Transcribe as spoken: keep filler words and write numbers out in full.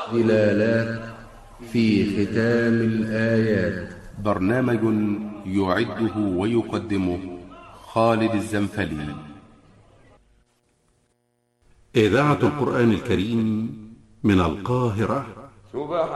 دلالات في ختام الآيات. برنامج يعده ويقدمه خالد الزنفلي. إذاعة القرآن الكريم من القاهرة.